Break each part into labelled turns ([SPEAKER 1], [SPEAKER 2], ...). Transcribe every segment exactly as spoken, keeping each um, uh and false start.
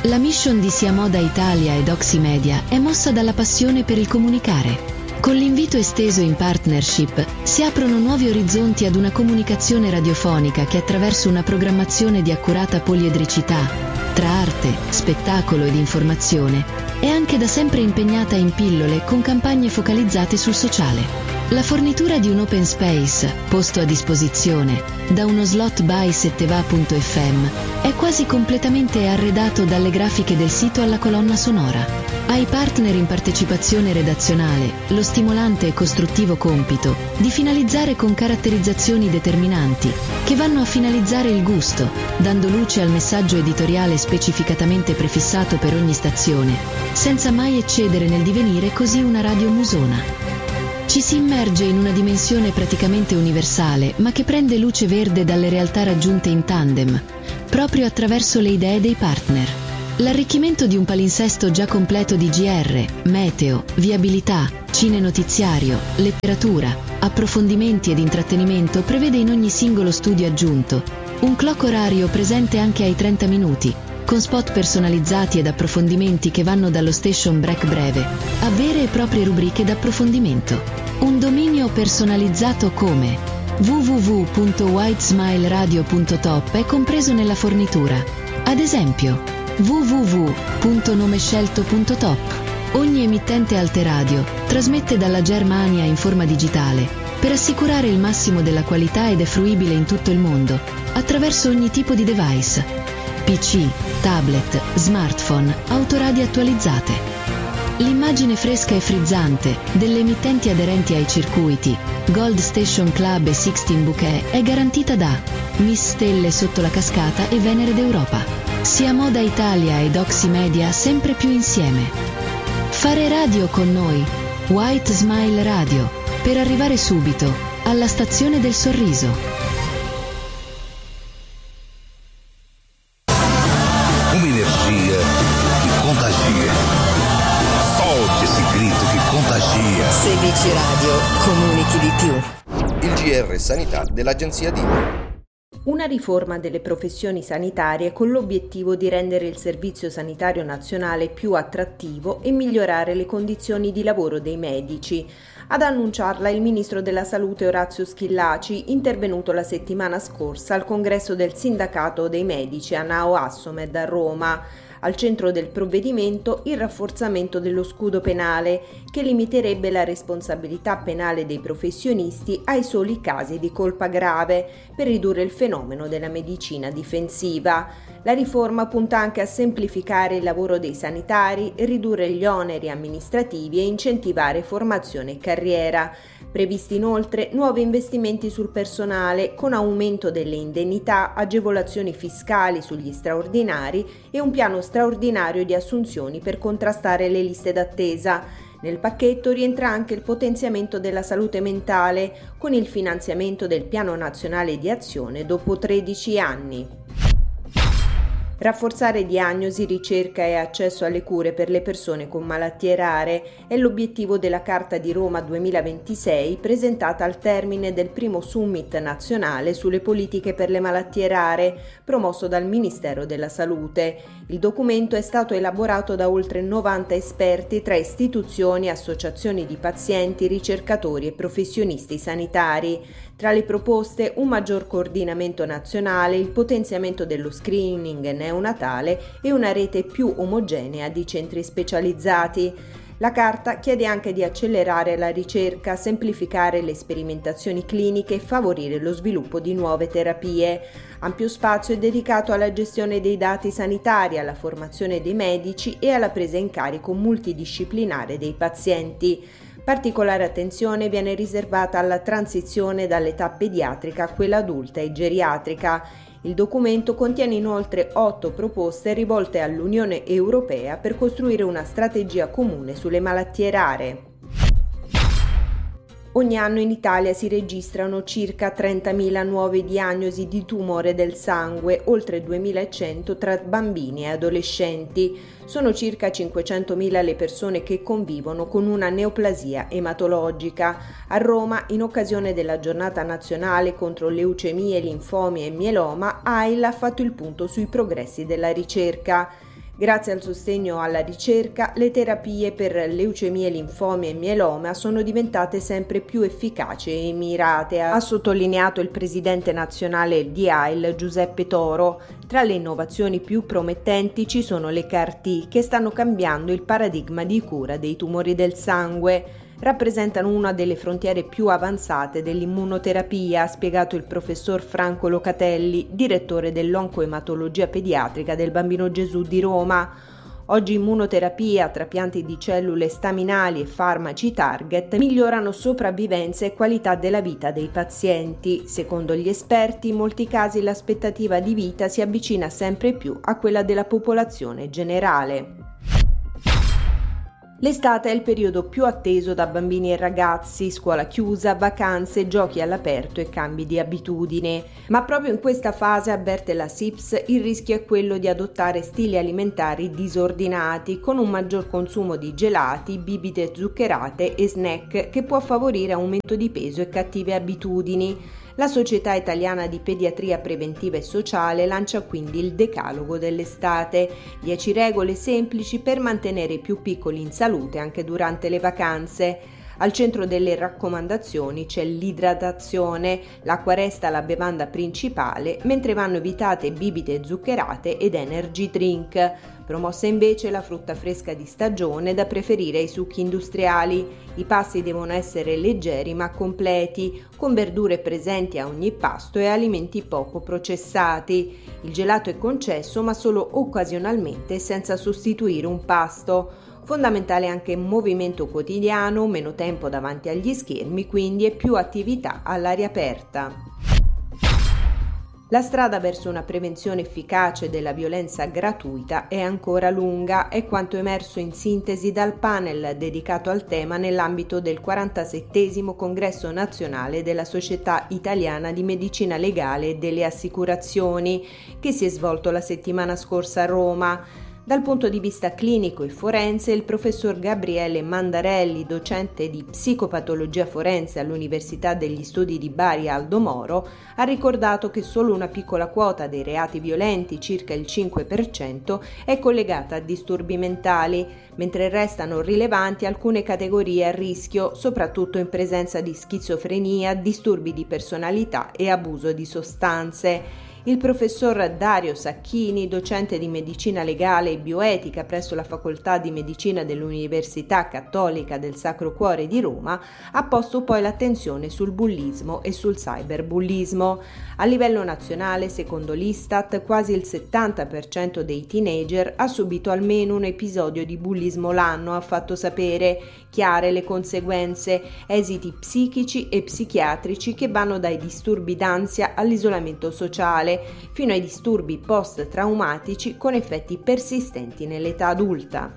[SPEAKER 1] La mission di Sia Moda Italia ed Oximedia è mossa dalla passione per il comunicare. Con l'invito esteso in partnership si aprono nuovi orizzonti ad una comunicazione radiofonica che attraverso una programmazione di accurata poliedricità, tra arte, spettacolo ed informazione, è anche da sempre impegnata in pillole con campagne focalizzate sul sociale. La fornitura di un open space, posto a disposizione, da uno slot by setteva punto effe emme, è quasi completamente arredato dalle grafiche del sito alla colonna sonora. Ai partner in partecipazione redazionale lo stimolante e costruttivo compito di finalizzare con caratterizzazioni determinanti che vanno a finalizzare il gusto, dando luce al messaggio editoriale specificatamente prefissato per ogni stazione, senza mai eccedere nel divenire così una radio musona. Ci si immerge in una dimensione praticamente universale, ma che prende luce verde dalle realtà raggiunte in tandem, proprio attraverso le idee dei partner. L'arricchimento di un palinsesto già completo di G R, meteo, viabilità, cinenotiziario, letteratura, approfondimenti ed intrattenimento prevede in ogni singolo studio aggiunto un clock orario presente anche ai trenta minuti, con spot personalizzati ed approfondimenti che vanno dallo station break breve a vere e proprie rubriche d'approfondimento. Un dominio personalizzato come w w w punto whitesmileradio punto top è compreso nella fornitura. Ad esempio, w w w punto nomescelto punto top. Ogni emittente Alteradio trasmette dalla Germania in forma digitale per assicurare il massimo della qualità ed è fruibile in tutto il mondo attraverso ogni tipo di device: P C, tablet, smartphone, autoradio attualizzate. L'immagine fresca e frizzante delle emittenti aderenti ai circuiti Gold Station Club e Sixteen Bouquet è garantita da Miss Stelle sotto la cascata e Venere d'Europa. Sia Moda Italia ed Oximedia sempre più insieme. Fare radio con noi, White Smile Radio, per arrivare subito alla stazione del sorriso.
[SPEAKER 2] Uma energia que contagia. Solte esse grito che contagia.
[SPEAKER 3] Seguici Radio, comunichi di più.
[SPEAKER 4] Il G R Sanità dell'Agenzia Dino.
[SPEAKER 5] Una riforma delle professioni sanitarie con l'obiettivo di rendere il Servizio Sanitario Nazionale più attrattivo e migliorare le condizioni di lavoro dei medici. Ad annunciarla il Ministro della Salute Orazio Schillaci, intervenuto la settimana scorsa al congresso del Sindacato dei Medici a Nao Assomed a Roma. Al centro del provvedimento il rafforzamento dello scudo penale, che limiterebbe la responsabilità penale dei professionisti ai soli casi di colpa grave, per ridurre il fenomeno della medicina difensiva. La riforma punta anche a semplificare il lavoro dei sanitari, ridurre gli oneri amministrativi e incentivare formazione e carriera. Previsti inoltre nuovi investimenti sul personale con aumento delle indennità, agevolazioni fiscali sugli straordinari e un piano straordinario di assunzioni per contrastare le liste d'attesa. Nel pacchetto rientra anche il potenziamento della salute mentale con il finanziamento del Piano Nazionale di Azione dopo tredici anni. Rafforzare diagnosi, ricerca e accesso alle cure per le persone con malattie rare è l'obiettivo della Carta di Roma duemilaventisei, presentata al termine del primo Summit nazionale sulle politiche per le malattie rare, promosso dal Ministero della Salute. Il documento è stato elaborato da oltre novanta esperti tra istituzioni, associazioni di pazienti, ricercatori e professionisti sanitari. Tra le proposte, un maggior coordinamento nazionale, il potenziamento dello screening neonatale e una rete più omogenea di centri specializzati. La Carta chiede anche di accelerare la ricerca, semplificare le sperimentazioni cliniche e favorire lo sviluppo di nuove terapie. Ampio spazio è dedicato alla gestione dei dati sanitari, alla formazione dei medici e alla presa in carico multidisciplinare dei pazienti. Particolare attenzione viene riservata alla transizione dall'età pediatrica a quella adulta e geriatrica. Il documento contiene inoltre otto proposte rivolte all'Unione Europea per costruire una strategia comune sulle malattie rare. Ogni anno in Italia si registrano circa trentamila nuove diagnosi di tumore del sangue, oltre duemilacento tra bambini e adolescenti. Sono circa cinquecentomila le persone che convivono con una neoplasia ematologica. A Roma, in occasione della giornata nazionale contro leucemie, linfomi e mieloma, A I L ha fatto il punto sui progressi della ricerca. Grazie al sostegno alla ricerca, le terapie per leucemie, linfomi e mieloma sono diventate sempre più efficaci e mirate, ha sottolineato il presidente nazionale di A I L Giuseppe Toro. Tra le innovazioni più promettenti ci sono le C A R T, che stanno cambiando il paradigma di cura dei tumori del sangue. Rappresentano una delle frontiere più avanzate dell'immunoterapia, ha spiegato il professor Franco Locatelli, direttore dell'oncoematologia pediatrica del Bambino Gesù di Roma. Oggi immunoterapia, trapianti di cellule staminali e farmaci target migliorano sopravvivenza e qualità della vita dei pazienti. Secondo gli esperti, in molti casi l'aspettativa di vita si avvicina sempre più a quella della popolazione generale. L'estate è il periodo più atteso da bambini e ragazzi, scuola chiusa, vacanze, giochi all'aperto e cambi di abitudine. Ma proprio in questa fase, avverte la S I P S, il rischio è quello di adottare stili alimentari disordinati, con un maggior consumo di gelati, bibite zuccherate e snack, che può favorire aumento di peso e cattive abitudini. La Società Italiana di Pediatria Preventiva e Sociale lancia quindi il Decalogo dell'estate, dieci regole semplici per mantenere i più piccoli in salute anche durante le vacanze. Al centro delle raccomandazioni c'è l'idratazione, l'acqua resta la bevanda principale, mentre vanno evitate bibite zuccherate ed energy drink. Promossa invece la frutta fresca di stagione, da preferire ai succhi industriali. I pasti devono essere leggeri ma completi, con verdure presenti a ogni pasto e alimenti poco processati. Il gelato è concesso ma solo occasionalmente, senza sostituire un pasto. Fondamentale anche movimento quotidiano, meno tempo davanti agli schermi, quindi, e più attività all'aria aperta. La strada verso una prevenzione efficace della violenza gratuita è ancora lunga, è quanto emerso in sintesi dal panel dedicato al tema nell'ambito del quarantasettesimo Congresso Nazionale della Società Italiana di Medicina Legale e delle Assicurazioni, che si è svolto la settimana scorsa a Roma. Dal punto di vista clinico e forense, il professor Gabriele Mandarelli, docente di psicopatologia forense all'Università degli Studi di Bari Aldo Moro, ha ricordato che solo una piccola quota dei reati violenti, circa il cinque per cento, è collegata a disturbi mentali, mentre restano rilevanti alcune categorie a rischio, soprattutto in presenza di schizofrenia, disturbi di personalità e abuso di sostanze. Il professor Dario Sacchini, docente di medicina legale e bioetica presso la Facoltà di Medicina dell'Università Cattolica del Sacro Cuore di Roma, ha posto poi l'attenzione sul bullismo e sul cyberbullismo. A livello nazionale, secondo l'Istat, quasi il settanta per cento dei teenager ha subito almeno un episodio di bullismo l'anno, ha fatto sapere. Chiare le conseguenze, esiti psichici e psichiatrici che vanno dai disturbi d'ansia all'isolamento sociale, fino ai disturbi post-traumatici con effetti persistenti nell'età adulta.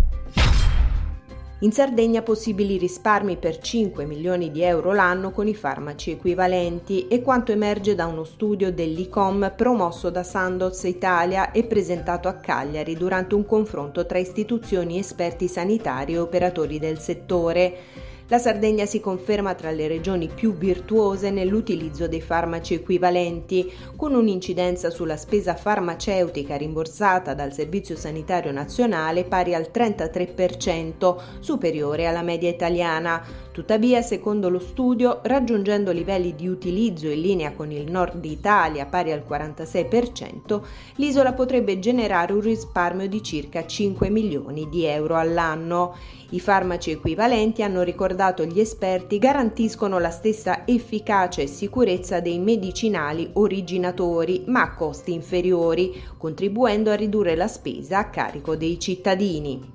[SPEAKER 5] In Sardegna possibili risparmi per cinque milioni di euro l'anno con i farmaci equivalenti, e quanto emerge da uno studio dell'I C O M promosso da Sandoz Italia e presentato a Cagliari durante un confronto tra istituzioni, esperti sanitari e operatori del settore. La Sardegna si conferma tra le regioni più virtuose nell'utilizzo dei farmaci equivalenti, con un'incidenza sulla spesa farmaceutica rimborsata dal Servizio Sanitario Nazionale pari al trentatré per cento, superiore alla media italiana. Tuttavia, secondo lo studio, raggiungendo livelli di utilizzo in linea con il nord Italia pari al quarantasei per cento, l'isola potrebbe generare un risparmio di circa cinque milioni di euro all'anno. I farmaci equivalenti, hanno ricordato gli esperti, garantiscono la stessa efficacia e sicurezza dei medicinali originatori, ma a costi inferiori, contribuendo a ridurre la spesa a carico dei cittadini.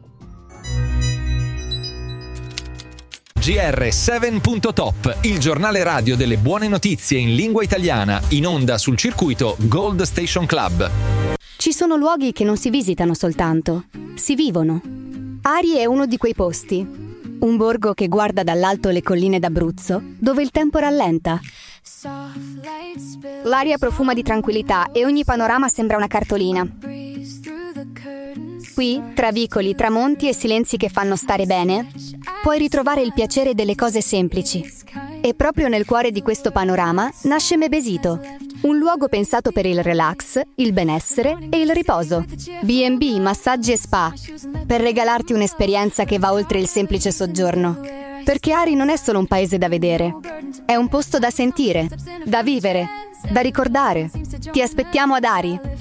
[SPEAKER 6] G R sette punto top, il giornale radio delle buone notizie in lingua italiana, in onda sul circuito Gold Station Club.
[SPEAKER 7] Ci sono luoghi che non si visitano soltanto, si vivono. Ari è uno di quei posti. Un borgo che guarda dall'alto le colline d'Abruzzo, dove il tempo rallenta. L'aria profuma di tranquillità e ogni panorama sembra una cartolina. Qui, tra vicoli, tramonti e silenzi che fanno stare bene, puoi ritrovare il piacere delle cose semplici. E proprio nel cuore di questo panorama nasce Mebesito, Un luogo pensato per il relax, il benessere e il riposo. bi e bi, massaggi e spa, per regalarti un'esperienza che va oltre il semplice soggiorno. Perché Ari non è solo un paese da vedere, è un posto da sentire, da vivere, da ricordare. Ti aspettiamo ad Ari.